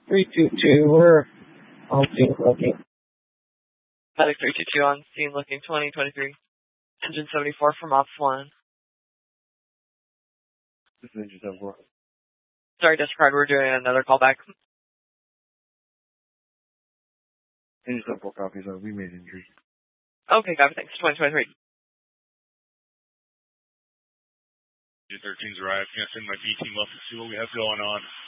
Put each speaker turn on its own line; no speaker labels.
322, we're on scene looking.
Medic 322 on scene looking 2023. Engine 74 from Ops 1.
This is Engine 74.
Sorry, disregard, we're doing another callback.
Engine 74 copies, we made injury.
Okay, copy, thanks. 2023.
Engine 13's arrived. Gonna send my B team up to see what we have going on.